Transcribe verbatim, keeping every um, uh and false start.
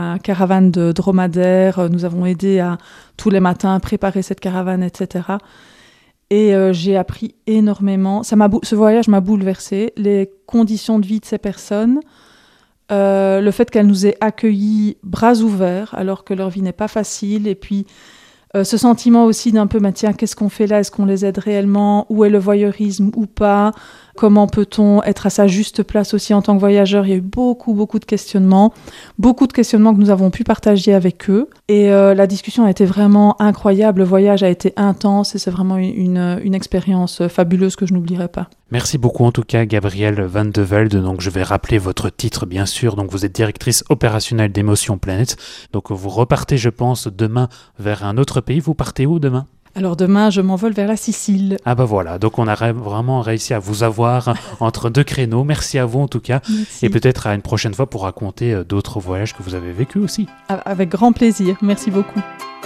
la caravane de dromadaires. Nous avons aidé à tous les matins à préparer cette caravane, et cetera. Et euh, j'ai appris énormément. Ça m'a bou- ce voyage m'a bouleversée. Les conditions de vie de ces personnes, euh, le fait qu'elles nous aient accueillis bras ouverts alors que leur vie n'est pas facile. Et puis euh, ce sentiment aussi d'un peu, bah, tiens, qu'est-ce qu'on fait là ? Est-ce qu'on les aide réellement ? Où est le voyeurisme ou pas ? Comment peut-on être à sa juste place aussi en tant que voyageur ? Il y a eu beaucoup, beaucoup de questionnements. Beaucoup de questionnements que nous avons pu partager avec eux. Et euh, la discussion a été vraiment incroyable. Le voyage a été intense et c'est vraiment une, une expérience fabuleuse que je n'oublierai pas. Merci beaucoup en tout cas, Gabrielle Van de Velde. Donc je vais rappeler votre titre bien sûr. Donc vous êtes directrice opérationnelle d'Emotion Planet. Donc vous repartez, je pense, demain vers un autre pays. Vous partez où demain ? Alors demain, je m'envole vers la Sicile. Ah bah voilà, donc on a ré- vraiment réussi à vous avoir entre deux créneaux. Merci à vous en tout cas. Merci. Et peut-être à une prochaine fois pour raconter euh, d'autres voyages que vous avez vécus aussi. Avec grand plaisir. Merci beaucoup.